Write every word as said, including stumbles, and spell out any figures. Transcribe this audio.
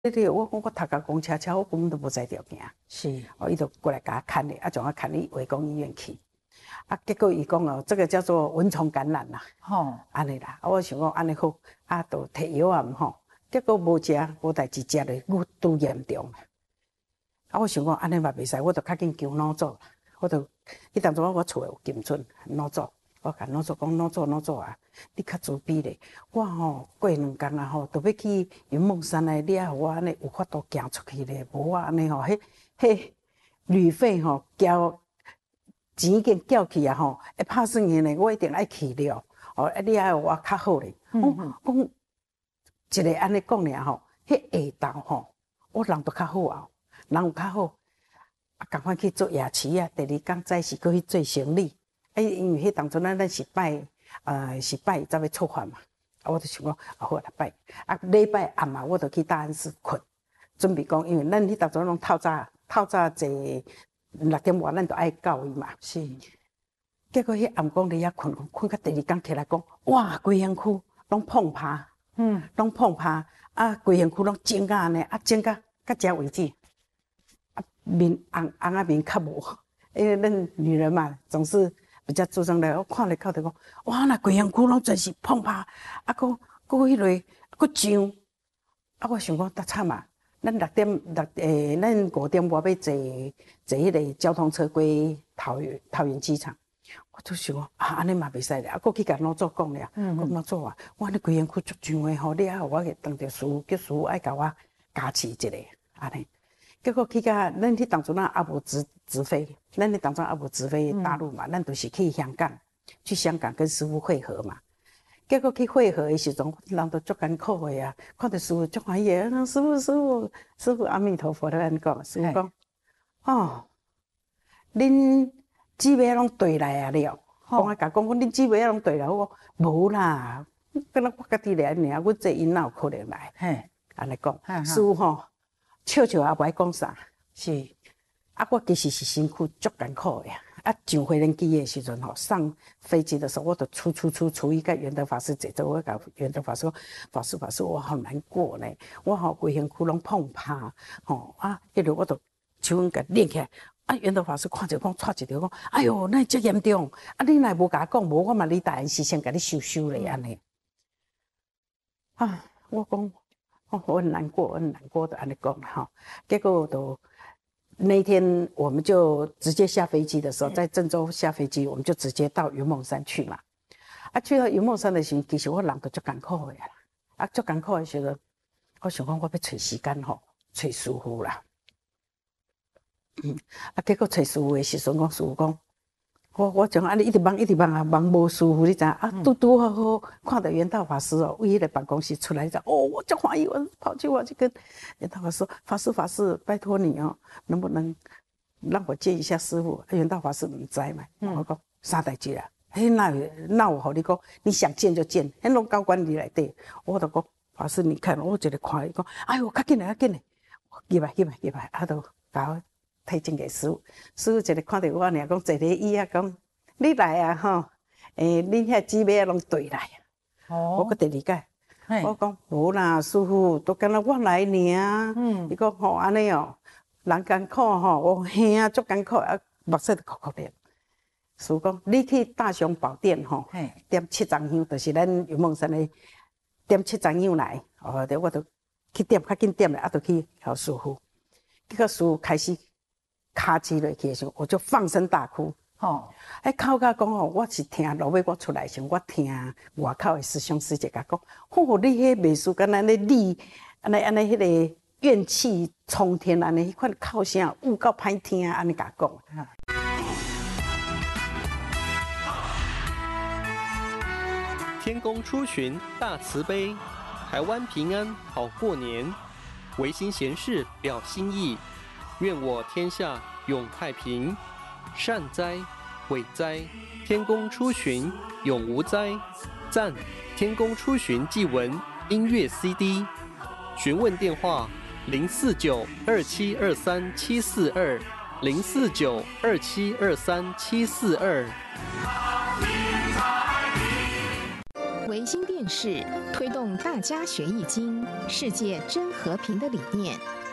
迄个我我我读甲公车车，我根本都无在条行。 是， 哦，伊就过来甲我牵咧，啊，将我牵去卫工医院去。啊，结果伊讲哦，这个叫做蚊虫感染啦。吼，安尼啦，啊，我想讲安尼好，啊，就摕药啊毋吼。结果无食，无代志食咧，愈拄严重。啊，我想讲安尼嘛袂使，我就较紧求脑组。我就迄当初我厝有金村脑组。我甲老祖讲，老祖老祖啊，你较自卑咧。我吼过两工啊吼，都要去云梦山来，你啊，我安尼有法度行出去咧。无我安尼吼，迄迄旅费吼交钱已经交去啊吼，会拍算去咧，我一定爱去了。哦，你啊我较好咧。嗯嗯。讲一个安尼讲尔吼，迄下昼吼，我人都较好啊，人有较好，啊，赶快去做夜市啊。第二天早时搁去做生理。哎，因为迄当阵咱咱是拜，呃，是拜才要出发嘛。啊，我就想讲，啊好来拜。啊，礼拜暗嘛，我就去大安寺困，准备讲，因为咱迄当阵拢透早，透早坐六点外，咱就爱到伊嘛。是。结果迄暗讲你遐困，困到第二天起来讲，哇，规园区拢碰趴，嗯，拢碰趴，啊，规园区拢整甲安尼，啊，整甲到遮为止。啊，面红红啊面较无，因为咱女人嘛，总是。比较注重咧，我看咧口头讲，哇，那规园区拢全是碰拍，啊，搁搁迄落，搁上，啊，我想讲得惨啊！咱六点六诶，咱五点外要坐坐迄个交通车过桃园桃园机场，我就想讲啊，安尼嘛袂使咧，啊，搁去甲老祖讲咧，讲老祖啊，我安尼规园区足上诶吼，你啊，我个当着师傅叫师傅爱甲我加持一下，安尼。结果去甲咱迄当初咱也无直直飞，咱迄当初也无直飞大陆嘛，咱、嗯、就是去香港，去香港跟师傅会合嘛。结果去会合的时阵，人都足艰苦的啊，看到师傅足欢喜的，师傅师傅师傅阿弥陀佛咧安讲，师傅讲，哦，恁姊妹拢对来啊了，讲啊甲讲，讲恁姊妹拢对来，我讲无啦，敢若我家己来尔，阮这因哪有可能来？嘿，安尼讲，师傅吼。笑笑也无爱讲啥，是啊，我其实是辛苦足艰苦的呀。啊，上飞轮机的时阵吼，上飞机的时候，我都出出出出一个圆德法师坐着，我甲圆德法师讲，法师法师，我好难过呢，我吼规身躯拢碰趴，吼啊，迄落我都手阮甲拎起来。啊，圆德法师看着讲，踹一条讲，哎哟，那遮严重，啊，你若无甲我讲，无我嘛你大人事先甲你收收咧安尼。啊，我讲。哦，我很难过，我很难过的安尼讲哈。结果都那天我们就直接下飞机的时候，在郑州下飞机，我们就直接到云梦山去嘛。啊，去到云梦山的时候，其实我人都足艰苦的啦。啊，足艰苦的时候，我想讲我要找时间吼，找师傅啦。嗯，啊，结果找师傅的时阵，讲师傅讲。我我从安尼一直忙一直忙啊，忙无师傅，你知影啊？拄拄好好看到圆道法师哦，为迄个办公室出来就哦，我就欢喜，我跑去我去跟圆道法师说：“法师法师，拜托你哦，能不能让我见一下师傅？”圆道法师唔知嘛，嗯、我讲啥代志啊？嘿，那那我好你讲，你想见就见，迄拢高管理来对，我就讲法师，你看我一个看伊讲，哎呦，较紧来较紧来，入来入来入来，啊都搞。推荐给师傅，师傅一个看到我尔，讲坐咧椅啊，讲你来啊吼，诶，恁遐姊妹拢对来啊。哦。我搁第二解，我讲无啦，师傅都敢若我来尔。嗯。伊讲吼安尼哦，人艰苦吼，我嘿啊足艰苦啊，目屎都哭哭咧。师傅讲，你去大雄宝殿吼，点七张香，就是咱云梦山的点七张香来。哦，我都去点，较紧点咧，啊，就去找师傅。结果师傅开始。卡起落去的时候，我就放声大哭。吼，哎，口甲讲吼，我是听落尾我出来时，我听外口的师兄师姐甲讲，吼，你迄秘书敢安尼理，安尼安尼迄个怨气冲天，安尼迄款哭声，有够歹听，安尼甲讲。 天公出巡大慈悲，台湾平安好过年，维新贤士表心意。愿我天下永太平，善哉，伟哉，天公出巡永无灾，赞，天公出巡祭文音乐 C D， 询问电话零四九二七二三七四二零四九二七二三七四二。 维新电视推动大家学易经、世界真和平的理念。